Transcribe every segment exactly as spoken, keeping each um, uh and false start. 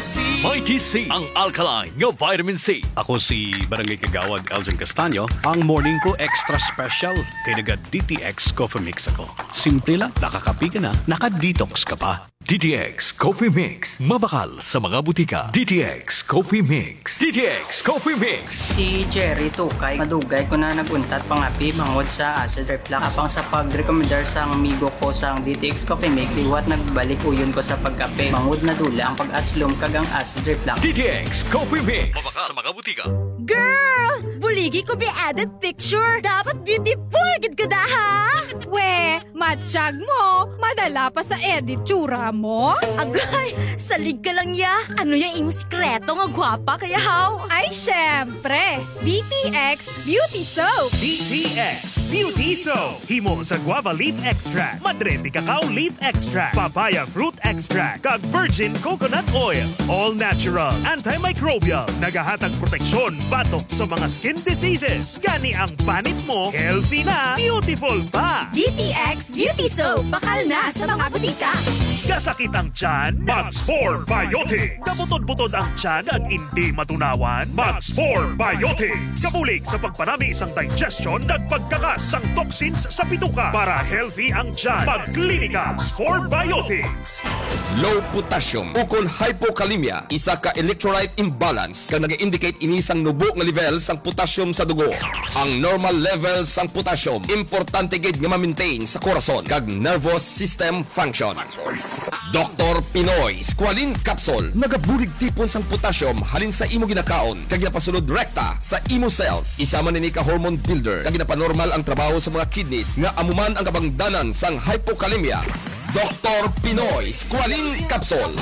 C. Mighty C, ang alkaline nga vitamin C. Ako si Barangay Kagawad Elgin Castaño. Ang morning ko extra special kay naga D T X Coffee Mix ako. Simple lang, nakakapi ka na, naka-detox ka pa. D T X Coffee Mix. Mabakal sa mga butika. D T X Coffee Mix. D T X Coffee Mix. Si Jerry Tukay, madugay ko na naguntat pangapi mangod sa acid reflux. Apang sa pag-recommendar sa amigo ko sa D T X Coffee Mix, iwat nagbalik uyon ko sa pagkape. Mangod na dula ang pag-aslom kagang acid reflux. D T X Coffee Mix. Mabakal sa mga butika. Girl! Buligi ko be added picture. Dapat beautiful gid ka da ha? We, matsyag mo. Madala pa sa edit tsura mo. Agay, salig ka lang ya. Ano yung imong sikreto nga gwapa kaya how? Ay, syempre. D T X Beauty Soap. D T X Beauty Soap. Himo sa guava leaf extract, madre de cacao leaf extract, papaya fruit extract, kag virgin coconut oil. All natural, antimicrobial, nagahatag proteksyon batok sa mga skin diseases. Gani ang panit mo, healthy na, beautiful pa. D T X Beauty Soap. Bakal na sa mga butika. Kasakit ang tiyan, Max four Biotics. Kabutod-butod ang tiyan ag hindi matunawan, Max four Biotics. Kabulig sa pagpanami isang digestion ag pagkakas ang toxins sa bituka para healthy ang tiyan. Pagklinika, Max four Biotics. Low potassium ukol hypokalemia, isa ka electrolyte imbalance kang nag-indicate inisang nubo nga level sang potassium sa dugo. Ang normal level sang potassium importante gid nga ma-maintain sa korason kag nervous system function. Doktor Pinoy Squalene Capsule nagabulig tipon sang potassium halin sa imo ginakaon kag ginapasulod rekta sa imo cells. Isa man ini ka hormone builder kag ginapanormal ang trabaho sa mga kidneys nga amuman ang kabangdanan sang hypokalemia. Doktor Pinoy Squalene Capsule.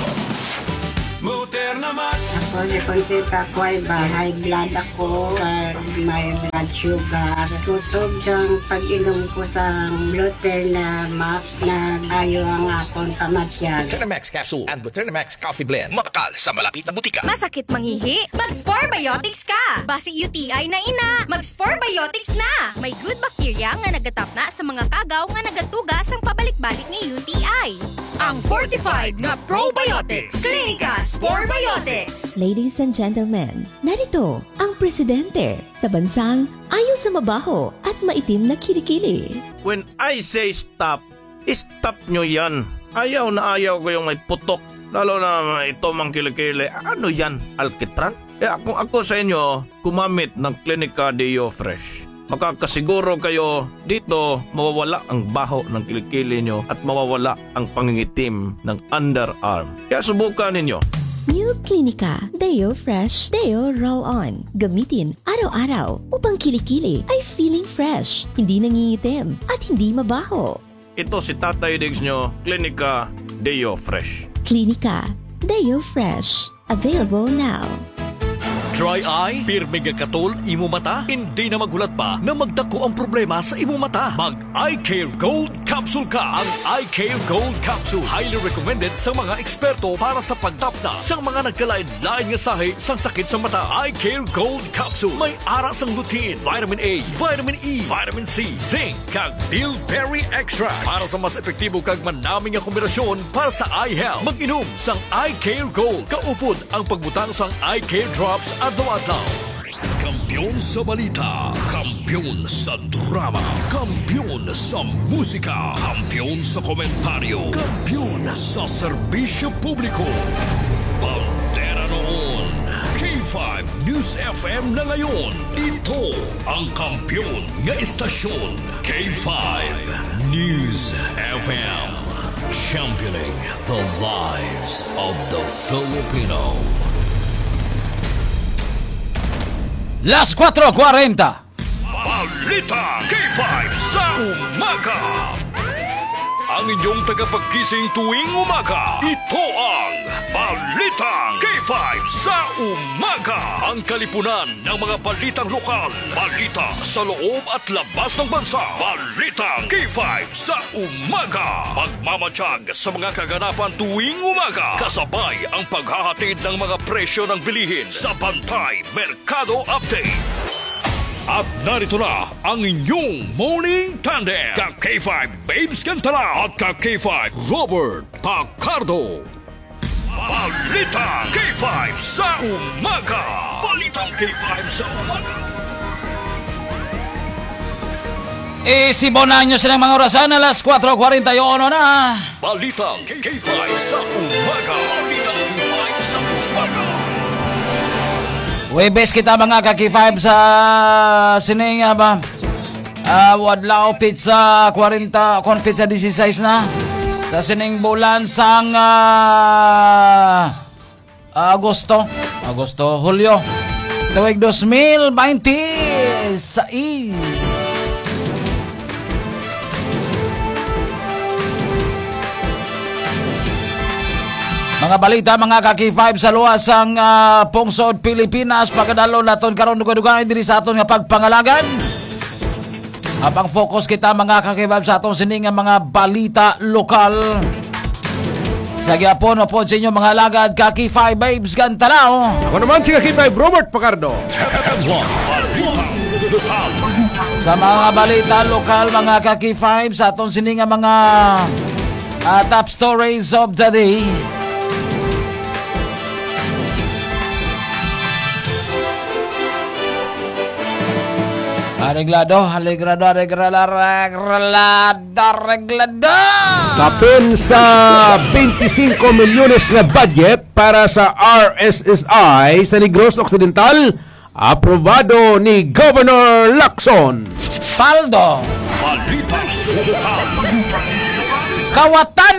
Muter naman. Ako si Conchita ko ay ba, high blood ako, uh, may blood sugar. Tutog siyang pag-inom ko sa Luther na map na ayaw ang akong kamatyan. Thermax Capsule and Thermax Coffee Blend. Mabakal sa malapit na butika. Masakit mangihi? Mag-Spore Biotics ka! Basi U T I na ina, mag-Spore Biotics na! May good bacteria nga nagatapna sa mga kagaw nga nagatugas ang pabalik-balik ni U T I. Ang fortified nga probiotics. Klinika Spore Biotics. Ladies and gentlemen, narito ang presidente sa bansang ayaw sa mabaho at maitim na kilikili. When I say stop, stop nyo yan. Ayaw na ayaw ko yung may putok. Lalo na ito mang kilikili. Ano yan? Alkitran? Eh kung ako sa inyo, kumamit ng Clinica Deo Fresh. Makakasiguro kayo dito mawawala ang baho ng kilikili nyo at mawawala ang pangingitim ng underarm. Kaya subukan ninyo. New Clinica Deo Fresh Deo Roll-On. Gamitin araw-araw upang kilikili ay feeling fresh, hindi nangingitim at hindi mabaho. Ito si Tatay Diggs nyo, Clinica Deo Fresh. Clinica Deo Fresh. Available now. Dry eye, pirmig ang katol, imo mata, hindi na magulat pa na magdako ang problema sa imo mata. Mag-Eye Care Gold Capsule ka. Ang Eye Care Gold Capsule, highly recommended sa mga eksperto para sa pagtapna sa mga nagkalain-lain nga sahi sa sakit sa mata. Eye Care Gold Capsule, may ara sang lutein, vitamin A, vitamin E, vitamin C, zinc, kag bilberry extract para sa mas epektibo kag manaming nga kombinasyon para sa eye health. Mag-inom sang Eye Care Gold. Kaupod ang pagbutang sang Eye Care Drops adlaw-adlaw. Kampiyon sa balita, kampiyon sa drama, kampiyon sa musika, kampiyon sa komentaryo, kampiyon sa serbisyo publiko. Pantera noon, K five News F M na ngayon. Ito ang kampiyon nga istasyon, K five News F M. Championing the lives of the Filipino. Las cuatro cuarenta. Balita K five sa umaga. Ang inyong tagapagkising tuwing umaga. Ito ang Balita K five sa umaga. Ang kalipunan ng mga balitang lokal, balita sa loob at labas ng bansa. Balita K five sa umaga. Magmamatsyag sa mga kaganapan tuwing umaga. Kasabay ang paghahatid ng mga presyo ng bilihin sa Bantay Merkado Update. At narito na ang inyong morning tandem. Ka K five Babes Cantala at ka K five Robert Pacardo. Balitang K five sa umaga. Balitang K five sa umaga. Isibonan nyo silang mga orasan, alas kwatro forty-one na. Balitang K five sa umaga. Balitang K five sa umaga. Webes kita mga ka-K five sa sining ba? Uh, Wadlao pizza forty, kon pizza sixteen na. Sa sining bulan sang uh, Agosto, Agosto, Hulyo. Tuig twenty twenty-six. Mga balita mga ka-K five sa luwas ang uh, pungsod Pilipinas pagkadalo naton karon duga-duga diri sa aton nga pagpangalagan. Habang focus kita mga ka-K five sa aton sining nga mga balita lokal. Sa gyapon po sa inyo mga lagad ka-K five babes Gantanao. Ako naman si ka-K five Robert Pacardo. Sa mga balita lokal mga ka-K five sa aton sining nga mga uh, top stories of the day. Arreglado, arreglado, arreglado, arreglado, arreglado. Kapin sa twenty-five milyones na budget para sa R S S I sa Negros Occidental, aprobado ni Governor Lacson. Paldo. Kawatan.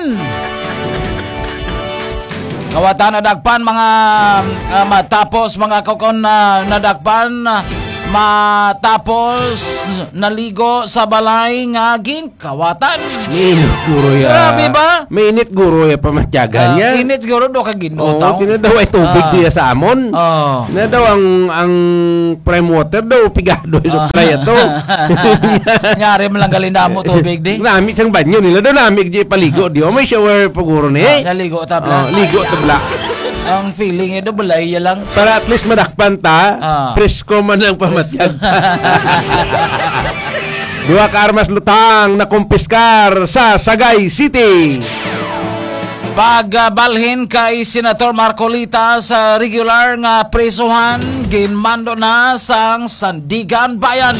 Kawatan nadagpan mga uh, matapos mga kokon na uh, nadagpan uh, matapos naligo sa balay nga ginkawatan. Minit guro ya. Grabe ba? Minit guro ya pamatyagan niya. Uh, init guro do ka ginutaw. Oo, tinadaw ay tubig uh, diya sa amon. Oh. Na daw ang ang prime water daw pigado ito uh, kaya to. Nyari mo lang galindamo tubig di. Nami sang banyo nila daw nami di paligo di. O may shower paguro ni. Uh, naligo tabla. Oh, ligo tabla. Ang feeling ito balay lang. Para at least madakpan ta, ah. presko man lang pamasyag. Dua ka armas lutang na kumpiskar sa Sagay City. Pagbalhin kay Senator Marcolita sa regular nga presuhan, ginmando na sang Sandigan Bayan.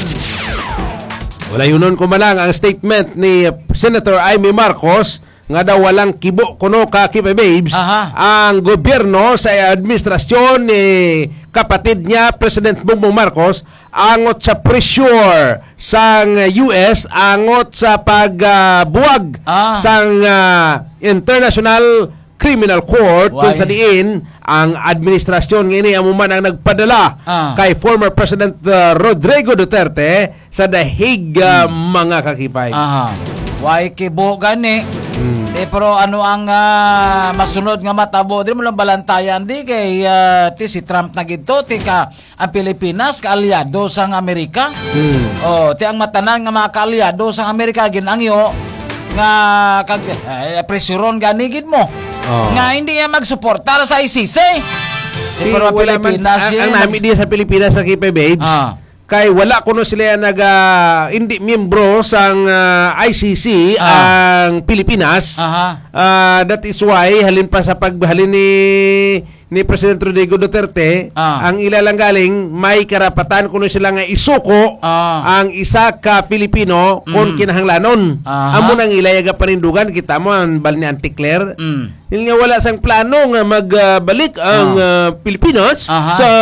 Wala yunon ko malang ang statement ni Senator Amy Marcos nga daw walang kibo kuno ka K five babes. Aha. Ang gobyerno sa administrasyon ni kapatid niya President Bongbong Marcos angot sa pressure sang U S, angot sa pagbuwag uh, ah. sang uh, International Criminal Court. Why? Kung sa diin ang administrasyon ngini amo man ang nagpadala uh. kay former President uh, Rodrigo Duterte sa The Hague uh, hmm. mga kakipay. Aha. Why kibo gani? Hmm. Eh, pero ano ang uh, masunod nga matabo? Di mo lang balantayan di kay uh, ti si Trump na gito, ti ka ang Pilipinas kaalyado sang Amerika. Hmm. Oh, ti ang matanan nga mga kaalyado sang Amerika ginangyo nga kag eh, presuron gani gid mo. Oh. Nga hindi niya magsuportar sa I C C. Di pero Pilipinas man, ang, ang nami di sa Pilipinas sa K five babes. Ah. Kay wala kuno sila nag uh, hindi miyembro sang uh, I C C uh, ang Pilipinas. Uh, that is why halin pa sa paghalin ni ni President Rodrigo Duterte uh, ang ilalang galing may karapatan kuno sila nga isuko uh, ang isa ka Pilipino mm, kung kinahanglanon. Uh-huh. Amo nang ilayaga panindugan kita mo ang bal ni Auntie Claire. Mm. Hindi nga wala sang plano nga magbalik uh, ang uh, Pilipinas uh-huh. sa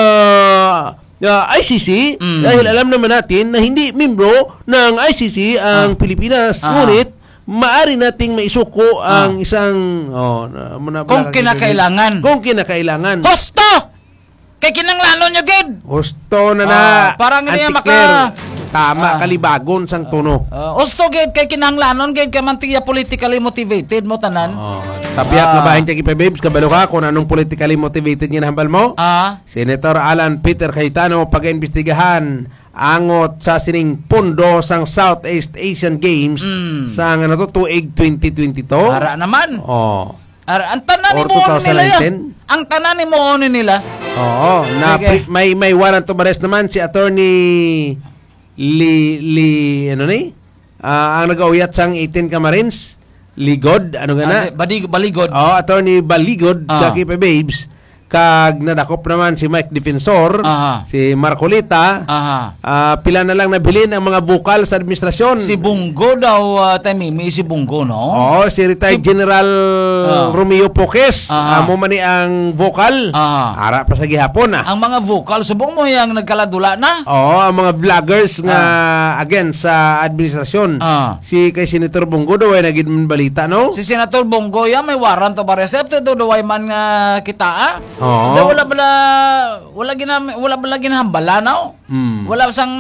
Uh, I C C mm. dahil alam naman natin na hindi membro ng I C C ang ah. Pilipinas. Ah. Ngunit maari nating maisuko ah. ang isang oh, na, na, kung kinakailangan. Kung kinakailangan. Husto! Kay kinanglanon nyo, gid. Husto na na. Ah, parang hindi maka... Tama, ah. kalibagon sang tono. Uh, husto, gid. Kay kinanglanon, gid. Kamantiya politically motivated mo, tanan. Oh. Tabiat ah. na bahin kay K five babes, kabalo ka kung anong politically motivated niya na hambal mo. Ah. Senator Alan Peter Cayetano pag-imbestigahan angot sa sining pondo sang Southeast Asian Games mm. sa ano to tuig twenty twenty-two. Ara naman. Oh. Ara, ang tanan ni mo nila yan. Ang tanan ni mo nila. Oo. Na pre, may may warrant of arrest naman si Attorney Li Li ano ni? Uh, ang nag-auyat sang eighteen ka Marines. Ligod, ano nga na? Ah, Badig, Baligod. Oh, attorney Baligod, Ah. Kakipe Babes. Kag nadakop naman si Mike Defensor, Aha. si Marcolita. Aha. Ah, pila na lang nabilin ang mga bukal sa administrasyon. Si Bungo daw, uh, Tamimi, si Bungo, no? Oh, si retired Si- General Ah. Romeo Poques. Aha. Amo man ni ang vocal. Aha. Ara pa sa gihapon ah. Ang mga vocal, subong mo yung nagkaladula na? Oo, ang mga vloggers nga again sa administrasyon. Ah. Si kay Senator Bungo daw ay naging balita, no? Si Senator Bongo, yan, may warrant to ba recepted do daway man nga kita, ah? Oo. Da, wala bala, wala ginam, wala bala ginahambala, no? Hmm. Wala sang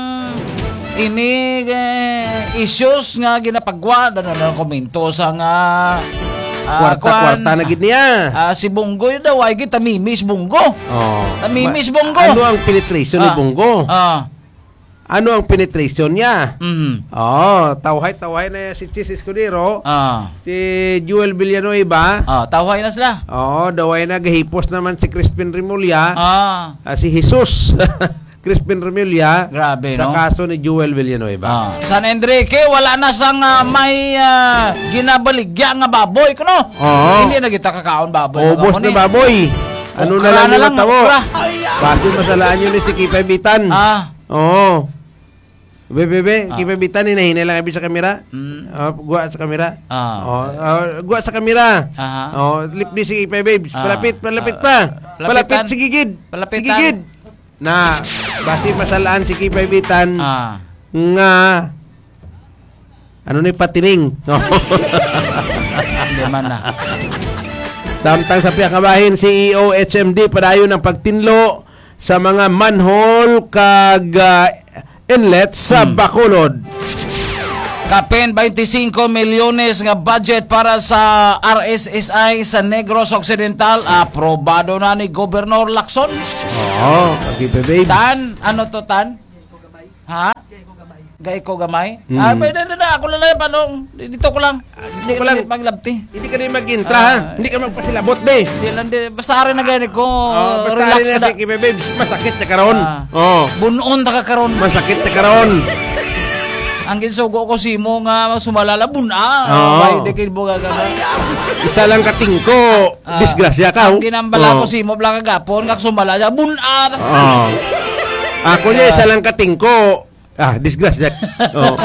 ini eh, issues nga ginapagwa, ano na komento sa nga ah, Kwarta-kwarta na gid niya. Ah, si Bongo yun daw, ay kita mimis Bongo. Oh. Tamimis Ma- Bongo. Ano ang penetration ni Ah. Bongo? Ah. Ano ang penetration niya? Mhm. Oh, tawhay-tawhay na si Chis Escudero. Ah. Si Joel Villanueva. Ah, tawhay na sila. Oh, daway na gahipos naman si Crispin Remulla. Ah. Ah, si Jesus. Crispin Remulla. Grabe, sa no? kaso ni Joel Villanueva. Ah. San Enrique, wala na sang ah, may ah, ginabaligya nga baboy, kuno? Oo. Hindi na kita kakaon baboy. Ubos na baboy. Ano Okra na lang na yung lang, tabo? okra. Bakit masalaan yun ni si Kipay Bitan? Ah. Oo. Bebe, bebe, Ah. Kipay Bitan, hinahinay lang abi sa kamera. Mm. Oh, guwa sa kamera. Ah. Oh, ah, guwa sa kamera. Aha. Oh, lip ni si Kipay Babes. Ah. Palapit, palapit Ah, pa. palapitan. Palapit, sige gid. Palapitan. Sige gid. Na, basi masalaan si Kipay Bitan. Ah. Nga, ano ni patining? No. Hindi man na. Samtang sa piyakabahin, C E O H M D padayon ng pagtinlo sa mga manhole kag uh, inlet sa Hmm. Bacolod. Kapen twenty-five milyones nga budget para sa R S S I sa Negros Occidental, aprobado na ni Gobernador Lacson. Oo, kagipe babe. Tan, ano to tan? Ha? Gay ko gamay? Hmm. Ah, pwede na na, ako lang lang, palong. Dito ko lang. Hindi ko ko lang. lang paglabti. Hindi ka rin mag-intra, Ah, ha? Hindi ka magpasilabot, be. Hindi lang, di, basta rin na ganit ko. Oh, basta relax rin ka na na. si Kipe babe. Masakit na karon. Ah. Oh, Bunon ta ka karon. masakit na karon. Ang ginsugo ko si mo nga sumalala buna. Oo. Bay de kay buga ka. Isa lang katingko. Ah. Disgrasya ka. Ang ginambala Oh. ko si mo bla kagapon kag sumalala buna. Oh. Ako niya isa lang katingko. Ah, disgrasya. Oh.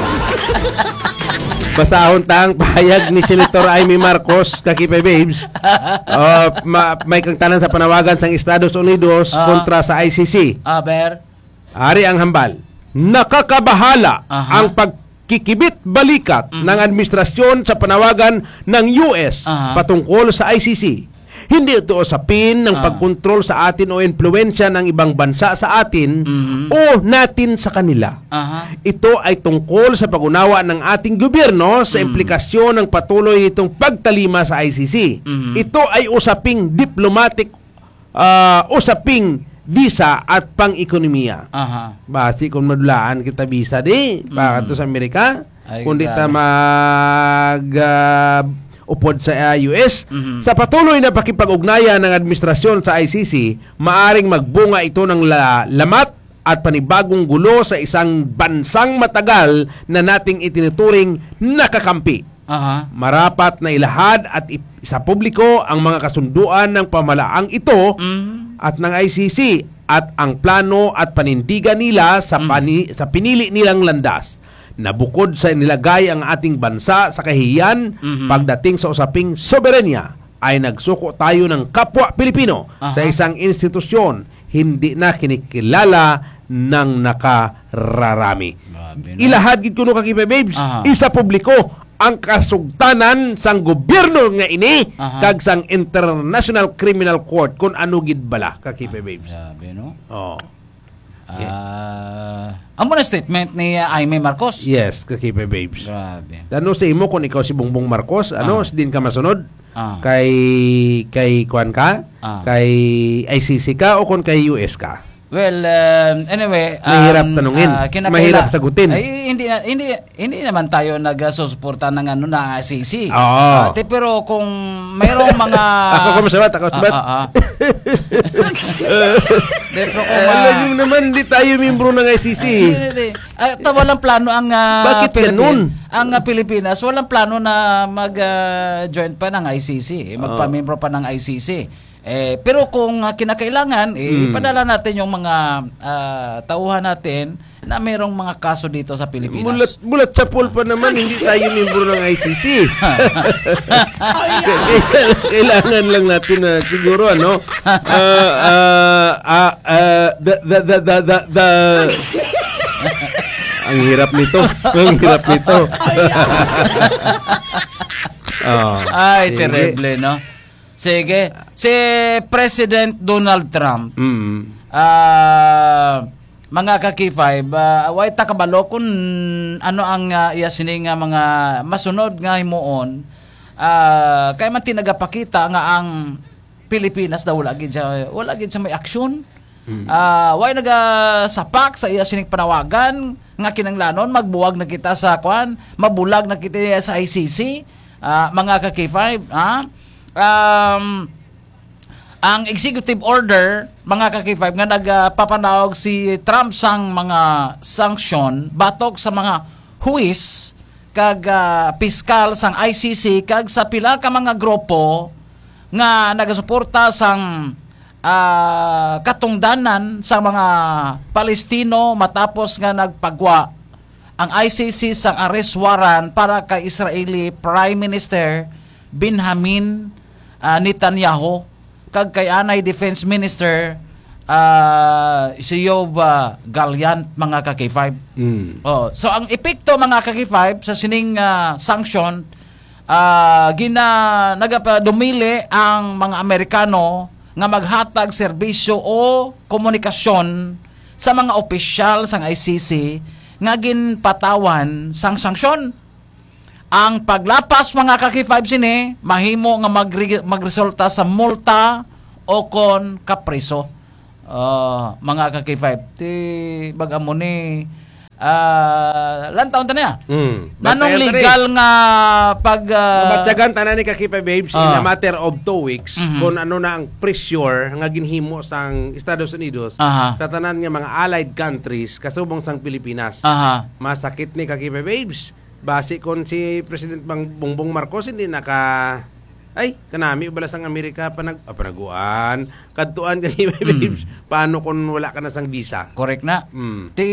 Basta ahon tang pahayag ni Senator Amy Marcos kakipe babes. Oh, ma- may kang tanan sa panawagan sang Estados Unidos Ah. kontra sa I C C. Ah, ber. Ari ang hambal. Nakakabahala Aha. ang pagkikibit balikat ng administrasyon sa panawagan ng U S Aha. patungkol sa I C C. Hindi ito usapin ng Ah. pagkontrol sa atin o impluensya ng ibang bansa sa atin o natin sa kanila. Aha. Ito ay tungkol sa pag-unawa ng ating gobyerno sa implikasyon ng patuloy nitong pagtalima sa I C C. Ito ay usaping diplomatic, ah, usaping visa at pang-ekonomiya. Aha. Basi kung madulaan kita visa di, bakit to sa Amerika? Ay, Kundi ta grabe. mag ah, upod sa uh, U S. Sa patuloy na pakipag-ugnayan ng administrasyon sa I C C, maaring magbunga ito ng la- lamat at panibagong gulo sa isang bansang matagal na nating itinuturing nakakampi. Aha. Marapat na ilahad at ip- sa publiko ang mga kasunduan ng pamalaang ito at ng I C C at ang plano at panindigan nila sa, pani- sa pinili nilang landas na bukod sa nilagay ang ating bansa sa kahihiyan pagdating sa usaping soberenya ay nagsuko tayo ng kapwa Pilipino Aha. sa isang institusyon hindi na kinikilala ng nakararami. Grabe, no? Ilahad gid kuno kakipe babes Aha. isa publiko ang kasugtanan sang gobyerno nga ini Aha. kag sang International Criminal Court kung ano gid bala kakipe babes. Grabe, no? Oh. Ah, amo na statement ni uh, Aimee Marcos. Yes, kakipe babes. Grabe. Ano sa imo kung ikaw si Bongbong Marcos, ano Ah. din ka masunod? Ah. Kay kay kuan ka? Ah. Kay I C C ka o kung kay U S ka? Well, um, anyway, um, mahirap tanungin, uh, kinakaila- mahirap sagutin. Ay, hindi hindi hindi naman tayo nagsusuporta ng ano na I C C. Oo. Uh, pero kung mayroong mga ako kumasabat, ako sabat. Ah, ah, ah. Pero kung uh, alam nyo naman, hindi tayo membro ng I C C. Ay, uh, walang plano ang uh, Bakit ganun? Ang uh, Pilipinas, walang plano na mag-join uh, pa ng I C C, magpa-membro pa ng I C C. Eh, pero kung uh, kinakailangan, eh, hmm. ipadala natin yung mga uh, tauhan natin na mayroong mga kaso dito sa Pilipinas. Bulat, bulat sa pool pa naman, hindi tayo membro ng I C C. Kailangan lang natin na uh, siguro, ano, uh, uh, uh, uh, the, the, the, the, the, the, ang hirap nito. Ang hirap nito. oh, Ay, sige. Terrible, no? Sige. Si President Donald Trump, mm. uh, mga ka-K five, uh, way ta kabalo kung ano ang uh, iya sini nga mga masunod nga himuon, uh, kay man tinagapakita nga ang Pilipinas daw wala gid siya, wala gid siya may aksyon. Mm. Uh, way nagasapak sa iya sining panawagan nga kinanglanon magbuwag na kita sa kwan, mabulag na kita sa I C C, uh, mga ka-K five, ha? Um, ang executive order, mga ka-K five, nga nagpapanawag si Trump sang mga sanction batok sa mga huwis kag uh, piskal sang I C C kag sa pila ka mga grupo nga nagasuporta sang uh, katungdanan sa mga Palestino matapos nga nagpagwa ang I C C sang arrest warrant para kay Israeli Prime Minister Benjamin uh, Netanyahu kag kay anay Defense Minister uh, si Yoav uh, Gallant, mga ka-K five. Mm. Oh, so ang epekto, mga ka-K five, sa sining uh, sanction, uh, gina nagapadumili ang mga Amerikano nga maghatag serbisyo o komunikasyon sa mga opisyal sang I C C nga ginpatawan sang sanksyon. Ang paglapas, mga ka-K five, sini mahimo nga magre- magresulta sa multa o kon kapriso. Uh, mga ka-K five, ti bagamo ni uh, lan taon ta niya. Mm. Nanong legal nga pag uh, mabatyagan tanan ni ka-K five babes uh, in a matter of two weeks mm-hmm. kung ano na ang pressure nga ginhimo sang Estados Unidos uh-huh. sa tanan nga mga allied countries kasubong sang Pilipinas. Uh-huh. Masakit ni ka-K five babes. Base kon si President Bongbong Marcos hindi naka ay kanami balas ang Amerika panag ah, panaguan kadtuan kay babes mm. paano kung wala ka na sang visa. Correct na. Mm. Ti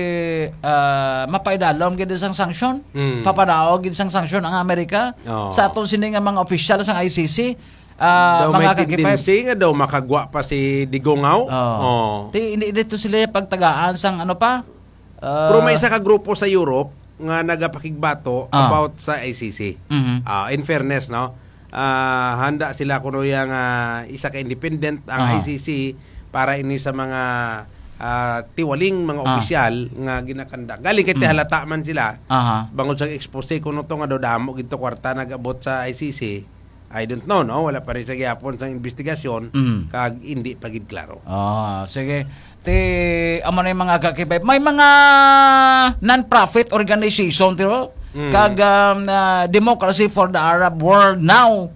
uh, mapaidalom gid sang sanction. Mm. Papadaog gid sang sanction ang Amerika oh. sa aton sini nga mga opisyal sang I C C. Uh, daw mga tendency nga daw makagwa pa si Digongaw. Oh. Oh. Ti hindi dito sila pagtagaan sang ano pa. Uh, Pero may isa ka grupo sa Europe nga nagapakigbato oh. about sa I C C. Mm-hmm. Uh, in fairness, no? Uh, handa sila kuno yang uh, isa ka independent ang uh-huh. I C C para ini sa mga uh, tiwaling mga uh-huh. opisyal nga ginakanda. Galing kay uh-huh. halata man sila. Uh-huh. Bangod sa expose kuno to nga daw damo gito kwarta nagabot sa I C C. I don't know, no? Wala pa rin sa gyapon sa investigasyon uh-huh. kag hindi pagid klaro. Ah, sige. Ti amo na yung mga ka-K five. May mga non-profit organization tiro mm. kag um, uh, Democracy for the Arab World Now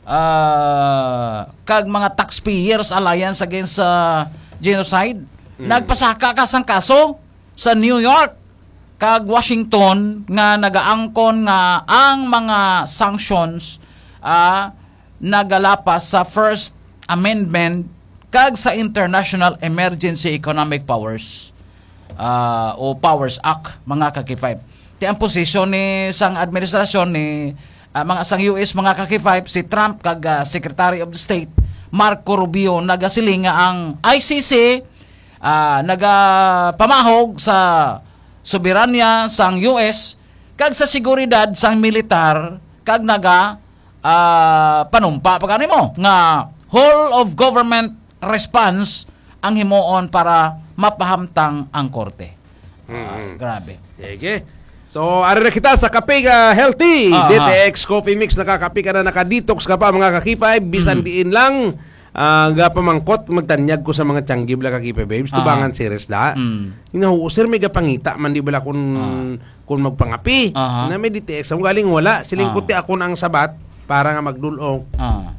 uh, kag mga Taxpayers Alliance Against uh, Genocide mm. nagpasaka ka sang kaso sa New York kag Washington nga nagaangkon nga ang mga sanctions uh, nagalapas sa First Amendment kag sa International Emergency Economic Powers uh, o Powers Act, mga ka-K five. Ti ang posisyon ni sang administrasyon ni uh, mga sang U S, mga ka-K five, si Trump kag uh, Secretary of the State Marco Rubio nagasiling nga ang I C C uh, nagapamahog sa soberanya sang U S kag sa seguridad sang militar kag naga uh, panumpa pagani mo nga whole of government response ang himuon para mapahamtang ang korte. Mm-hmm. Uh, grabe. Sige. So, ari na kita sa Kape uh, Healthy. Uh-huh. D T X Coffee Mix, nakakape ka na, nakadetox ka pa mga ka-K five. Bisan mm-hmm. diin lang Uh, ga pamangkot magtanyag ko sa mga tiyanggi bala kakipe babes tubangan uh-huh. series da mm. inahu sir may gapangita man di bala kun uh-huh. kun magpangapi uh-huh. na may D T X ang galing wala silingkuti uh-huh. ako na ang sabat para nga magdulong uh-huh.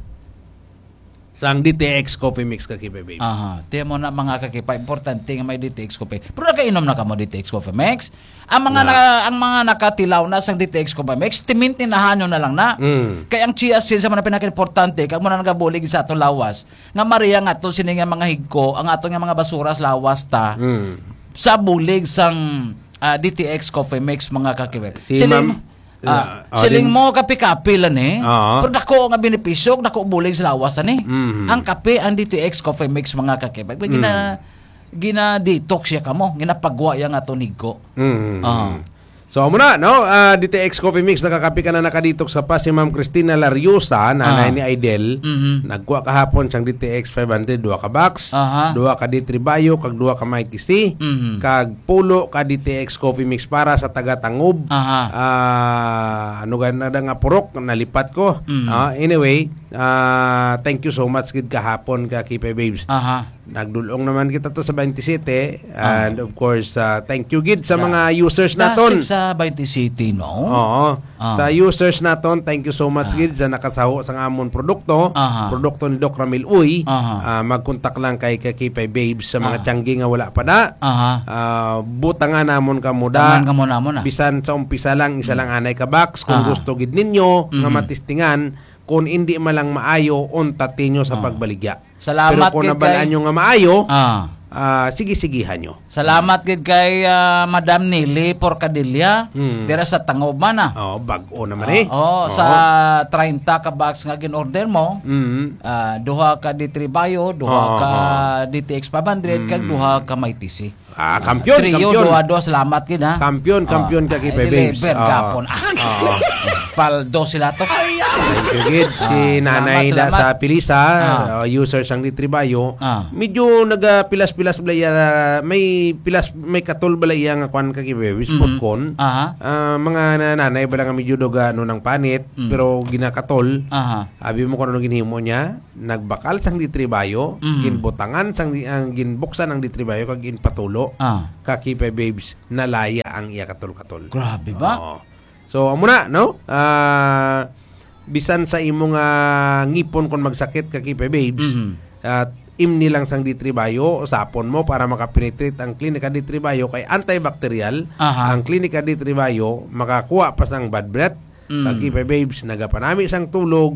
sang D T X coffee mix kakipe babes aha tiyan mo na mga kakipa importante nga may D T X coffee pero nakainom na ka mo D T X coffee mix ang mga na. na, ang mga nakatilaw na sang D T X coffee mix timintin na hanyo na lang na mm. kaya ang chia seeds sa mga pinaka-importante kag mo na nagabulig sa ato lawas nga Maria nga ato sini nga mga higko ang ato nga mga basuras lawas ta mm. sa bulig sang uh, D T X coffee mix mga kakipa si Ma'am Ah, uh, siling mo kape-kape lang eh. Uh-huh. Pero dako nga benepisyo, dako bulig sa lawas ni. Mm-hmm. Ang kape ang D T X coffee mix mga kakibag. Mm-hmm. Gina gina detox ya kamo, ginapagwa ya nga tunig ko. Mm-hmm. Uh-huh. So muna no, uh, D T X coffee mix nakakapi ka na nakadetox sa pa si Ma'am Cristina Lariosa, nanay uh-huh. ni Aidel. Mm-hmm. Nagkuha kahapon sang D T X five hundred duha ka box, uh-huh. duha ka D three Bio kag duha ka Mighty C, mm-hmm. kag pulo ka D T X coffee mix para sa taga-Tangob. Uh-huh. Uh, ano ganda nga purok nalipat ko. Mm-hmm. Uh, anyway, uh, thank you so much gid kahapon ka Kipe Babes. Uh-huh. Nagdulong naman kita to sa twenty-seven and uh-huh. of course uh, thank you gid sa mga users naton sa twenty-seven no. Oo. Uh-huh. Sa users naton, thank you so much uh-huh. gid sa nakasaho sa amon produkto. Uh-huh. Produkto ni Doc Ramil Uy. Uh-huh. Uh, mag-contact lang kay Kakipay Babes sa mga uh-huh. tiyanggi nga wala pa na. Uh-huh. Uh, butangan namon kamo da. Tangan kamo namon na. Bisan sa umpisa lang isa lang anay ka box kung uh-huh. gusto gid ninyo uh-huh. nga matistingan kung hindi malang maayo untatin nyo sa uh-huh. pagbaligya. Salamat. Pero kung nabalaan nyo nga maayo, uh-huh. uh, sige-sigihan nyo. Salamat gid kay uh, Madam Nili Porcadilla hmm. dira sa Tangob man ah. Oh, bag-o naman eh. Oh, oh, sa thirty ka box nga gin-order mo. Mm-hmm. Uh, duha ka D three Bio, duha oh, ka oh. D T X five hundred, mm-hmm. kag duha ka Mighty C. Ah, kampiyon, uh, trio, kampiyon. Duha, duha, salamat gid ha. Kampiyon, kampiyon oh. ka kay Babes. Deliver gapon. Ah. Paldo sila to. Thank you, gid. Si uh, Nanay salamat, da salamat. Sa Pilisa, uh. Uh, user sang D three Bio. Uh. Medyo nagapilas-pilas balaya, may pilas may katol balaya nga kwan ka kay Babes, mm-hmm. Podkon. Uh-huh. Uh, mga nanay bala nga medyo dogano ng panit, mm-hmm. pero ginakatol. Uh-huh. Abi mo kuno ginhimo niya, nagbakal sang D three Bio, mm-hmm. ginbutangan sang ang ginbuksan ng D three Bio kag ginpatulo. Ah. Kakipay Babes nalaya ang iya katol-katol. Grabe ba? Oo. So amo na no? Uh, bisan sa imong uh, ngipon kon magsakit Kakipay Babes. Mm-hmm. At imni lang sang D three Bio usapon mo para makapenetrate ang Clinica D three Bio kay antibacterial. Aha. Ang Clinica D three Bio makakuha pa sang bad breath. Mm. Kakipay Babes nagapanami sang tulog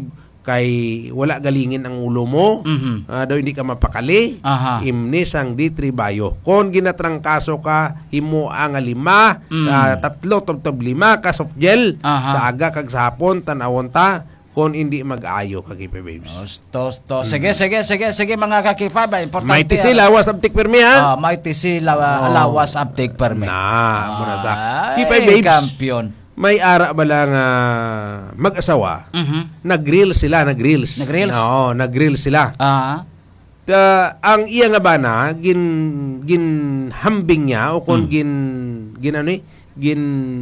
kay wala galingin ang ulo mo, mm-hmm. uh, daw hindi ka mapakali. Aha. Imnis ang D three Bio. Kung ginatrangkaso ka, himo ang lima, mm. uh, tatlo, tubtob lima, ka soft gel, Aha. sa aga kag sa hapon, tanawon ta, kung hindi mag-ayo Kakipay Babes. Sto, sto. Sige, mm. sige, sige, sige mga Kakipay ba? Importante. Mighty C, lawas aptik permi ha? Uh, Mighty C, lawa, oh. lawas aptik permi. Na, muna ta. Kakipay Babes. Kampiyon. May ara ba lang uh, mag-asawa, uh-huh. nag-grill sila, nag-grills. Nag-grills? Oo, nag-grill sila. Uh-huh. Uh, ang iya nga ba na, gin, gin hambing niya, o kung mm. gin, gin ano eh, gin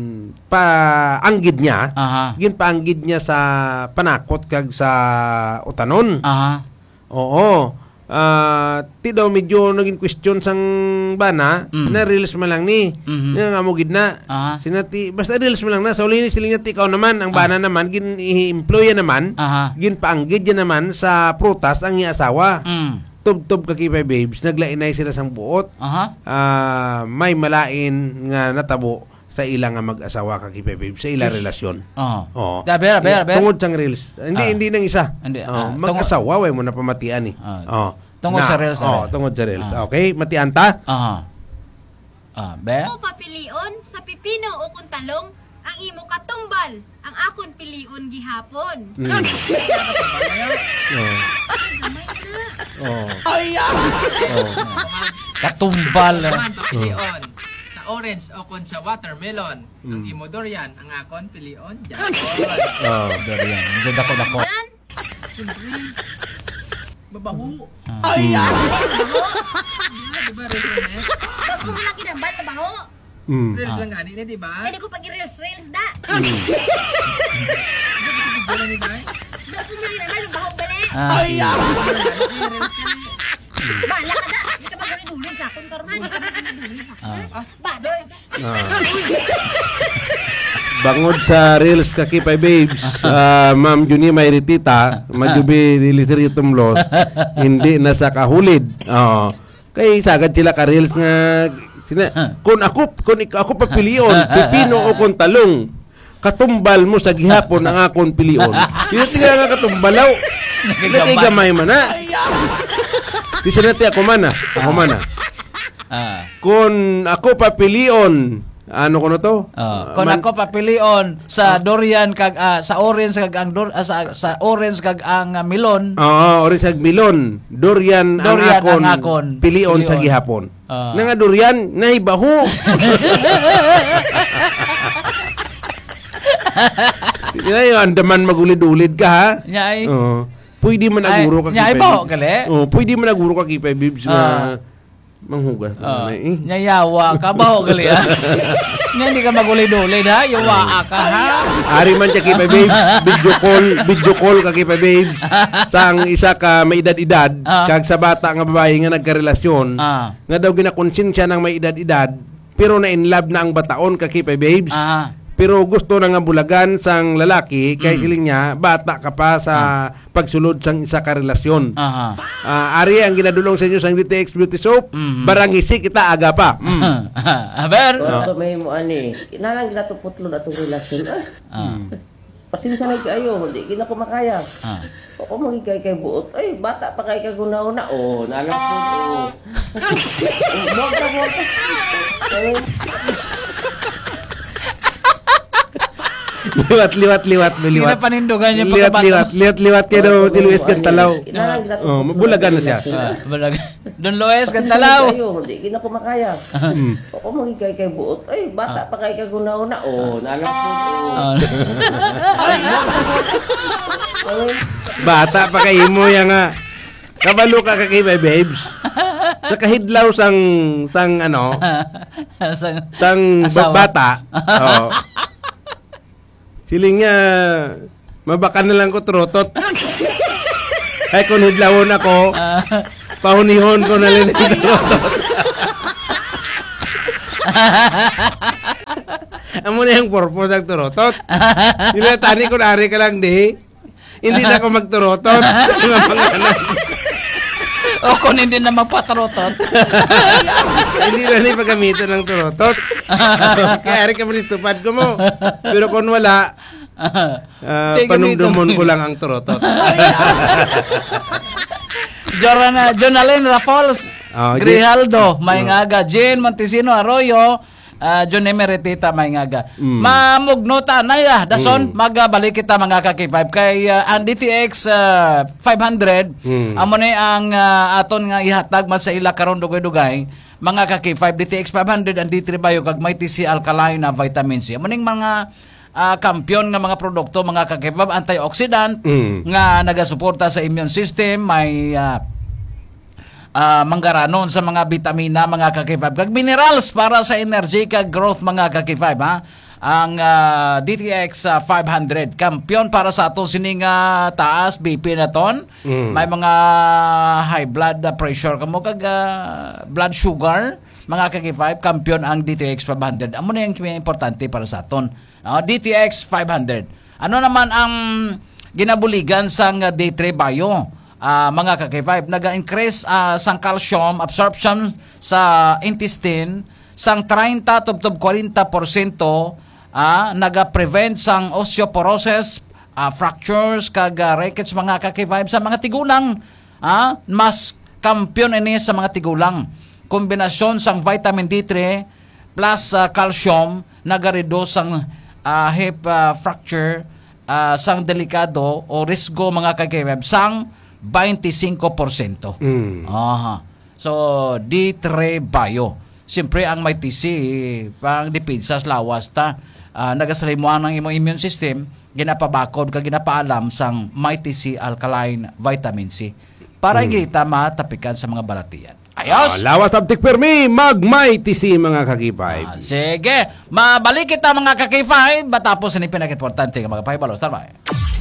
paanggid niya, uh-huh. gin paanggid niya sa panakot kag sa utanon. Uh-huh. Oo. Uh, ti daw medyo naging question sang bana mm. na reels mo lang ni mm-hmm. nga mo gid na uh-huh. sinati basta reels mo lang na sa uli ni siling ti ikaw naman ang bana uh-huh. naman gin employee naman uh-huh. gin paanggid yan naman sa prutas ang iasawa mm. tub-tub Kakipay Babes naglainay sila sang buot uh-huh. uh, may malain nga natabo sa ilang nga mag-asawa Kakipay Babes sa ilang relasyon. Oo. Oh. Daber, daber, daber. Tungod sang reels. Hindi uh, hindi nang isa. Hindi. Oh, uh, mag-asawa way mo na pamatian eh. Uh, oh. Tungod na, sa reels. Oh, tungod sa reels. Uh. Okay, matian ta? Aha. Ah, be. Ako papilion sa pipino o kung talong ang imo katumbal. Ang akon pilion gihapon. Mm. oh. Ay. Oh. Katumbal. Pilion. Orange o kon sa watermelon. Mm. Ang imo durian, ang akon pilion dyan. Oh, durian. Diyan dako dako. Siyempre, babaho. Ah. Ay, ay! Babaho? Diba, reels? Bago mo lang kinambal, babaho? Mm. Reels lang gani, di ba? Pwede ko pag-reels, reels da. Bago mo lang kinambal, babaho bali. Ah. Ay, ah! Bala ka na! Hindi ka magulidulin sa akin, Carmen. Hindi ka magulidulin sa akin. Bala ka na! Ah. Bangod sa Reels Kakipay Babes, uh, Ma'am Juni Mayritita, Majubi Dilisiri Tumlos, hindi na sa kahulid. Oh. Kay sagad sila ka Reels nga sina, kung ako kung ako papilion, pipino o kung talong, katumbal mo sa gihapon ang akon pilion. Sino tinga nga katumbalaw? Nakigamay man na. Di sinati ako man ah. Ako man ah. Kung ako papilion, ano ko na to? Uh, kung Man, ako papilion sa durian kag uh, sa orange kag ang dur, uh, sa, sa orange kag ang uh, melon. Oo, uh, orange kag melon. Durian, durian ang akon, ang akon pilion, pilion sa gihapon. Uh. Nga durian nahibaho. Yan andaman magulid-ulid ka ha. Nyay. Oo. Uh, pwede man naguro ka kay. Nyay ba gali? Oo, pwede man naguro ka kay Bibs na uh. manghugas uh, eh. Nyayawa ka ba o gali ha? Nga hindi ka magulid-ulid ha? Yawa ka ha? Ari man siya kipa babes, video call, video call ka kipa babes. Sang isa ka may edad-edad, uh, kag sa bata nga babae nga nagkarelasyon, uh, nga daw ginakonsensya ng may edad-edad, pero na in love na ang bataon ka kipa babes. Uh, pero gusto na nga bulagan sang lalaki kay mm. siling niya bata ka pa sa uh. pagsulod sang isa ka relasyon. Uh-huh. Uh, ari ang ginadulong sa inyo sang D T X Beauty Soap, mm-hmm. barangisi kita aga pa. Mm. Aber, so, no. May mo ani, kinalang ginatuputlo na itong relasyon. Ah. Uh. Pasensya na kayo, hindi kina ko makaya. Ah. O kung magigay kay buot, ay bata pa kay kaguna-una. O, nalang po. O. Buwag ka, buwag ka. liwat liwat liwat mo liwat. Hindi panindugan niya liwat liwat liwat liwat kaya daw di Luis Gantalaw. Oh, mabulagan na siya. Bulagan. Don Luis Gantalaw. Hindi kina ko makaya. O kung magigay kay buot, ay bata pa kay kaguna-una. O, nalang po. Bata pa kay mo ya nga. Kabalo ka kay babes. Sa kahidlaw sang sang ano? sang bata. Oh. Siling nga, mabakan na lang ko trotot. Ay, kung hidlawon ako, pahunihon ko na lang yung trotot. Amo na yung purpose ng trotot. Nilatani ko na ari ka lang, di. Hindi na ako magturotot. Mga pangalan. O kung hindi na magpatarotot. Hindi na rin paggamitan ng turotot. Kaya rin ka manitupad ko mo. Pero kung wala, uh, panumdumon ko lang ang turotot. Jorana, Jonalyn Rapols, oh, Grijaldo, Maingaga, Jean Montesino Arroyo, uh, John Emeritita Maingaga. Mm. Mamugnota na ya, dason, mm. magbalik kita mga kaki five kay uh, ang D T X uh, five hundred, mm. amo ni ang uh, aton nga ihatag man sa ila karon dugay-dugay, mga kaki five D T X five hundred and D three Bio kag may T C Alkaline na vitamin C. Amo ning mga uh, kampiyon nga mga produkto, mga kaki five antioxidant mm. nga nagasuporta sa immune system, may uh, Uh, manggaranon sa mga vitamina, mga kakifab, kag minerals para sa energy kag growth, mga kakifab, ha? Ang uh, D T X uh, five hundred, kampiyon para sa atong sining uh, taas B P na ton, mm. may mga high blood pressure kamo kag uh, blood sugar, mga kakifab, kampiyon ang D T X five hundred. Amo na yung importante para sa aton. Uh, D T X five hundred. Ano naman ang ginabuligan sang uh, D three Bio? Uh, mga kaki five, naga-increase uh, sang calcium absorption sa intestine sang thirty tubtob forty porsyento, uh, naga-prevent sang osteoporosis, uh, fractures kag uh, rickets, mga kaki five sa mga tigulang. Uh, mas kampiyon ini sa mga tigulang. Kombinasyon sang vitamin D three plus uh, calcium naga-reduce sang uh, hip uh, fracture, uh, sang delikado o risgo, mga kaki five, sang twenty-five porsyento. Mm. Aha. So, D three Bio. Siyempre, ang may T C, pang dipinsa sa lawas ta, uh, nagasalimuan ng imong immune system, ginapabakod ka ginapaalam sang may T C Alkaline Vitamin C para mm. kita matapikan sa mga balatian. Ayos! Uh, lawas abtik permi, mag-may T C, mga kakipay. Uh, sige, mabalik kita mga kakipay, batapos sa ni pinaka-importante ng mga paibalos. Tama.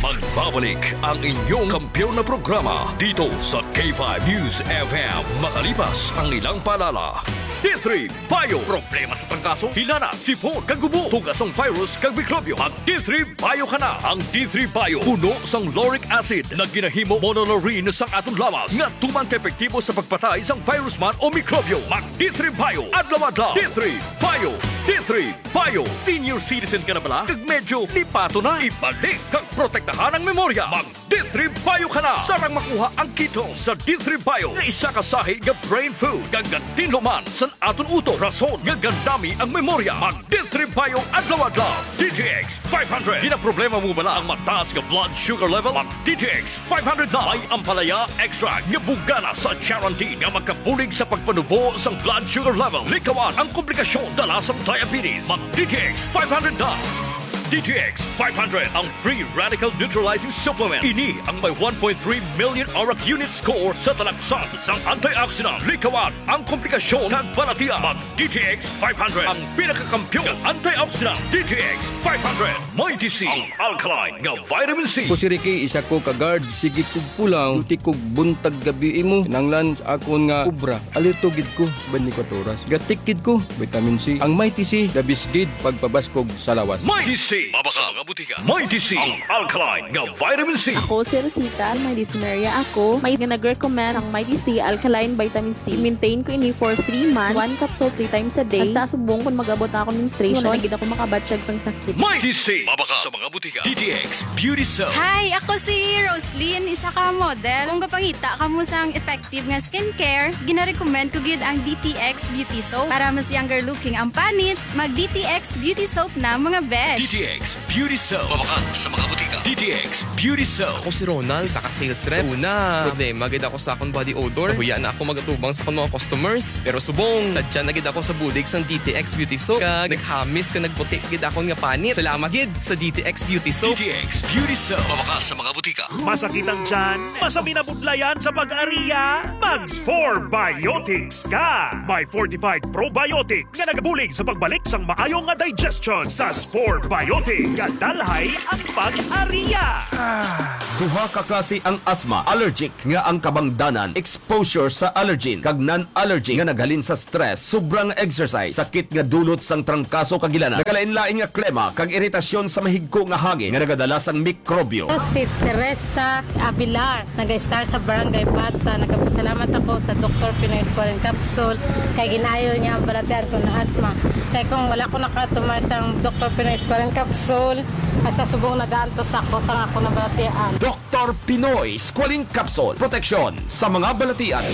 Magbabalik ang inyong kampiyon na programa dito sa K five News F M makalipas ang ilang paalala. D three Bio. Problema sa trangkaso, hinana, sipon, kagubo, tugas ng virus, kag mikrobyo. Mag D three Bio ka na. Ang D three Bio, puno sang lauric acid na ginahimo monolaurin sang atong lawas nga tuman ka-epektibo sa pagpatay sang virus man o mikrobyo. Mag D three Bio. Adlaw-adlaw. D three Bio. D three Bio. Senior citizen ka na bala? Kag medyo lipato na. Ibalik kag protektahan ang memorya. Mag D three Bio ka na. Sarang makuha ang kito sa D three Bio nga isa kasahi nga brain food kag tinluman sa aton uto. Rason nga gandami ang memorya. Mag D three Bio adlaw-adlaw. D T X five hundred. Kinaproblema mo bala ang mataas nga blood sugar level? Mag D T X five hundred na. May ampalaya extract nga bugana sa guarantee nga magkabulig sa pagpanubo sang blood sugar level. Likawan ang komplikasyon dala sa diabetes. Mag D T X five hundred na. D T X five hundred, ang free radical neutralizing supplement. Ini ang may one point three million auric unit score sa talagsan sang antioxidant. Likawan ang komplikasyon kag balatian. Mag D T X five hundred, ang pinakakampyon ng antioxidant. D T X five hundred. Mighty C, ang alkaline nga vitamin C. Ko si Ricky, isa ko ka-guard. Sige kog pulang, uti kog buntag gabi imo. Kinanglan sa akon nga ubra. Alerto gid ko sa twenty-four oras. Gatik gid ko, vitamin C. Ang Mighty C, labis gid pagpabaskog sa lawas. Mighty C. Mabaka mga butika. Mighty C, ang alkaline nga vitamin C. Ako si Rosita, may dyspnea ako. May nag-recommend ang Mighty C alkaline vitamin C. Maintain ko ini for three months. One capsule three times a day. Basta subong kung mag-abot na ako menstruation. Wala na gid ako makabatsyag sang sakit. Mighty C, mabaka sa mga butika. D T X Beauty Soap. Hi, ako si Roslyn, isa ka model. Kung kapangita ka mo sang effective nga skincare, gina-recommend ko gid ang D T X Beauty Soap. Para mas younger looking ang panit, mag D T X Beauty Soap na mga besh. D T X Beauty Soap. Mabakan sa mga butika. D T X Beauty Soap. Ako si Ronald, isa ka sales rep. Una, problema gid ako sa akong body odor. Huya na ako magatubang sa akong mga customers. Pero subong, sadya na gid ako sa bulig sang D T X Beauty Soap. Kag naghamis ka nagputi gid akong nga panit. Salamat gid sa D T X Beauty Soap. D T X Beauty Soap. Mabakan sa mga butika. Masakit ang tiyan? Masami na budlayan sa pag-ariya? Mags four Biotics ka! May fortified probiotics nga nagabulig sa pagbalik sang maayong nga digestion sa four Biotics. Kadalhay ang pag-ariya. Duha ka klase ang asthma, allergic nga ang kabangdanan, exposure sa allergen kag non-allergic nga naghalin sa stress, sobrang exercise, sakit nga dulot sang trangkaso kag ilana, nagalain-lain nga klema kag iritasyon sa mahigko nga hangin nga nagadala sang mikrobyo. Si Teresa Abilar, nag-star sa Barangay Bata. Nagpasalamat ako sa Doctor Pinoy Squalene Capsule kay ginayo niya ang balatian ko na asthma. Kaya kung wala ko nakatumar sa Doctor Pinoy Squalene Capsule, asa subong nagaantos ako sa ako na balatian. Doctor Pinoy Squalene Capsule, proteksyon sa mga balatian.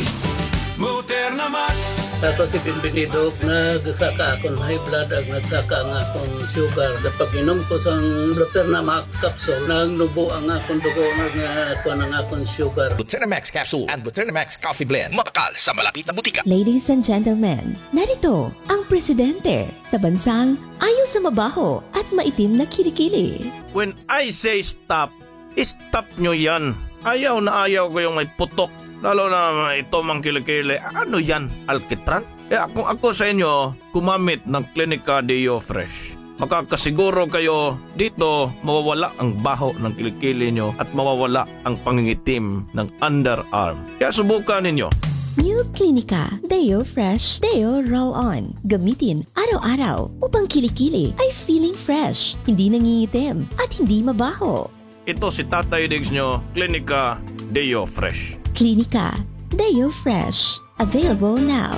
Muterna Max. Ako si Bimbinido, nagsaka akong high blood at nagsaka ang akong sugar. Kapag inom ko sa Muterna Max capsule, nagnubo ang akong dugo, nagkuha ng akong sugar. Muterna Max capsule and Muterna Max coffee blend. Makakal sa malapit na butika. Ladies and gentlemen, narito ang presidente sa bansang ayaw sa mabaho at maitim na kilikili. When I say stop, stop nyo yan. Ayaw na ayaw ko yung may putok. Lalo na ito mang kilikili. Ano yan? Alkitran? Eh kung ako sa inyo, kumamit ng Clinica Deo Fresh. Makakasiguro kayo dito mawawala ang baho ng kilikili nyo at mawawala ang pangingitim ng underarm. Kaya subukan ninyo. New Clinica Deo Fresh Deo Roll-On. Gamitin araw-araw upang kilikili ay feeling fresh, hindi nangingitim at hindi mabaho. Ito si Tatay Diggs nyo, Clinica Deo Fresh. Clinica Deo Fresh. Available now.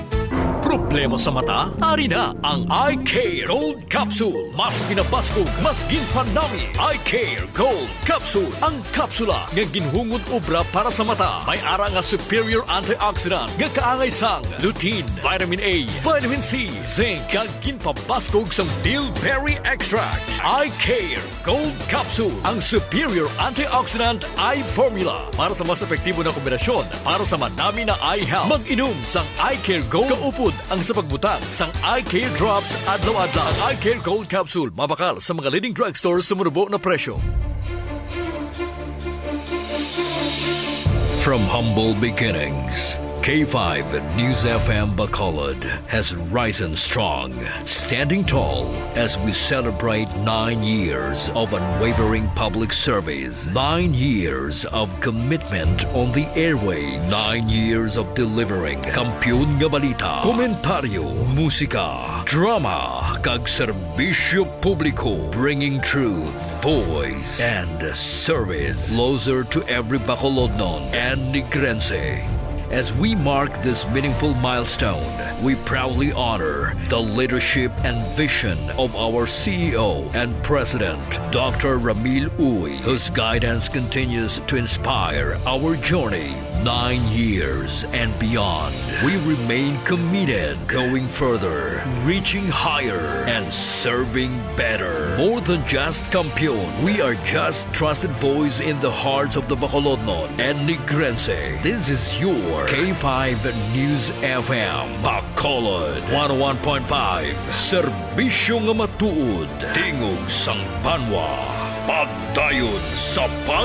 Problema sa mata? Ari na ang Eye Care Gold Capsule. Mas pinabaskog, mas ginpanami. Eye Care Gold Capsule. Ang kapsula nga ginhungod obra para sa mata. May ara nga superior antioxidant nga kaangay sang lutein, vitamin A, vitamin C, zinc, kag ginpabaskog sang bilberry extract. Eye Care Gold Capsule. Ang superior antioxidant eye formula para sa mas epektibo na kombinasyon para sa madami na eye health. Mag-inom sang Eye Care Gold kaupod ang sa pagbutang sang Eye Care Drops adlaw-adlaw. Ang Eye Care Gold Capsule mabakal sa mga leading drugstores sa munubo na presyo. From humble beginnings K five News F M Bacolod has risen strong, standing tall as we celebrate nine years of unwavering public service, nine years of commitment on the airwaves, nine years of delivering kampiyon nga balita, komentaryo, musika, drama, kag serbisyo publiko, bringing truth, voice, and service closer to every Bacolodnon and Negrense. As we mark this meaningful milestone, we proudly honor the leadership and vision of our C E O and President, Doctor Ramil Uy, whose guidance continues to inspire our journey nine years and beyond. We remain committed, going further, reaching higher, and serving better. More than just kampiyon, we are just trusted voice in the hearts of the Bacolodnon and Negrense. This is your K five News F M Bacolod one oh one point five. Serbisyo nga matuod, tingog sang banwa, pagdayon sa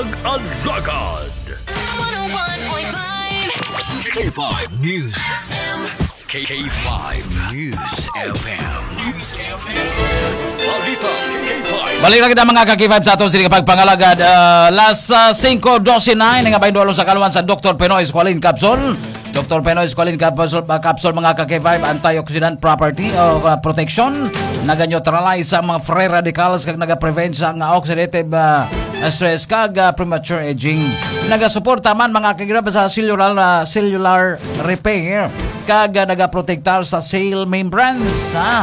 pag-alagad. one oh one point five K five News F M. K five News F M. News F M. Balita K five. Balik na kita mga ka-K five sa atong sining pagpangalagad. Uh, las uh, five twenty-nine nga baindolo sa kaluan sa Doctor Penoy Squalene Capsule. Doctor Penoy Squalene Capsule, uh, capsule mga ka-K five, antioxidant property o uh, protection, naga-neutralize sa mga free radicals kag naga-prevent sa nga oxidative uh, stress kag uh, premature aging. Naga-suporta man mga ka-K five sa cellular uh, cellular repair kag uh, naga-protektar sa cell membranes. Ha?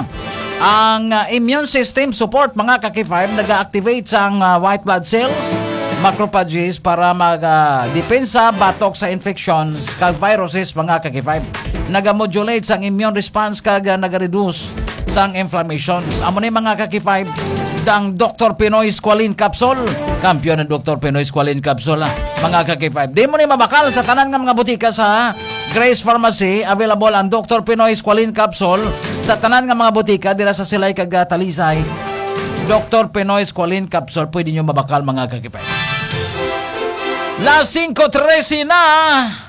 Ang uh, immune system support mga ka-K five naga-activate sa uh, white blood cells, macrophages para mag-depensa uh, batok sa infection kag viruses mga ka-K five. Naga-modulate sa immune response kag uh, naga-reduce sa inflammations. Amo ni mga ka-K five dang Doctor Penoy Squalene Capsule. Kampiyon ng Doctor Penoy Squalene Capsule ha, mga ka-K five. Di mo ni mabakal sa tanan nga mga butika sa Grace Pharmacy. Available ang Doctor Penoy Squalene Capsule sa tanan nga mga butika dira sa Silay kag Talisay. Doctor Penoy Squalene Capsule pwede nyo mabakal mga ka-K five. Las five thirteen na.